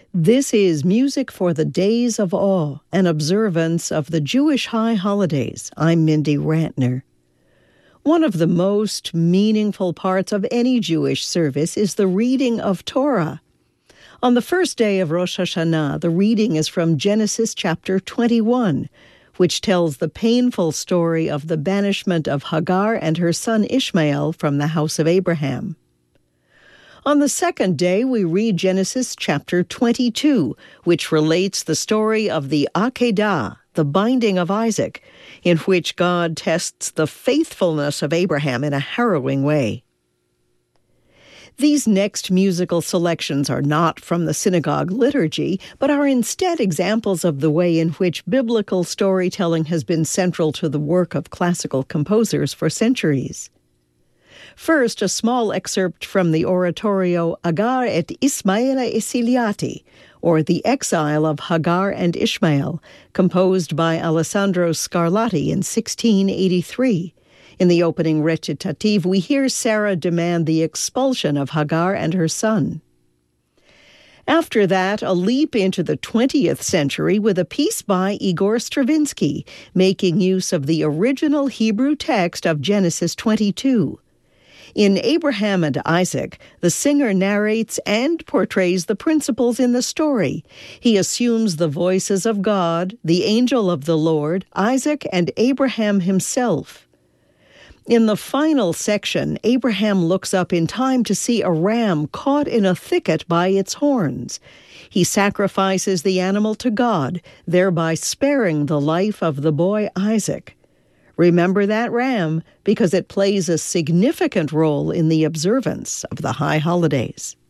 This is Music for the Days of Awe, an observance of the Jewish high holidays. I'm Mindy Rantner. One of the most meaningful parts of any Jewish service is the reading of Torah. On the first day of Rosh Hashanah, the reading is from Genesis chapter 21, which tells the painful story of the banishment of Hagar and her son Ishmael from the house of Abraham. On the second day, we read Genesis chapter 22, which relates the story of the Akedah, the binding of Isaac, in which God tests the faithfulness of Abraham in a harrowing way. These next musical selections are not from the synagogue liturgy, but are instead examples of the way in which biblical storytelling has been central to the work of classical composers for centuries. First, a small excerpt from the oratorio Agar et Ismaela Esiliati, or The Exile of Hagar and Ishmael, composed by Alessandro Scarlatti in 1683. In the opening recitative, we hear Sarah demand the expulsion of Hagar and her son. After that, a leap into the 20th century with a piece by Igor Stravinsky, making use of the original Hebrew text of Genesis 22. In Abraham and Isaac, the singer narrates and portrays the principles in the story. He assumes the voices of God, the angel of the Lord, Isaac, and Abraham himself. In the final section, Abraham looks up in time to see a ram caught in a thicket by its horns. He sacrifices the animal to God, thereby sparing the life of the boy Isaac. Remember that ram, because it plays a significant role in the observance of the high holidays.